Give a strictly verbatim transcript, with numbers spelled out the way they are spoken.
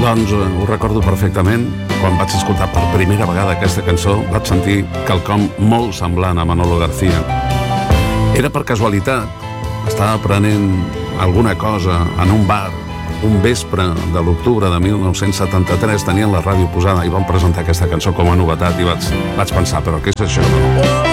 Doncs eh, ho recordo perfectament. Quan vaig escoltar per primera vegada aquesta cançó vaig sentir quelcom molt semblant a Manolo García. Era per casualitat. Estava prenent alguna cosa en un bar un vespre de l'octubre de mil nou-cents setanta-tres, tenien la ràdio posada i van presentar aquesta cançó com a novetat i vaig, vaig pensar, però què és això?